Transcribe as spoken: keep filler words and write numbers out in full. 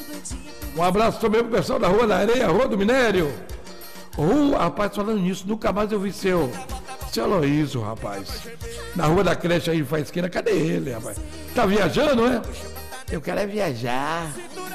Um abraço também pro pessoal da Rua da Areia, Rua do Minério. Rua, rapaz, falando nisso, nunca mais eu vi seu, seu Aloysio, rapaz. Na Rua da Creche aí, faz esquina, cadê ele, rapaz? Tá viajando, é? Eu quero é viajar.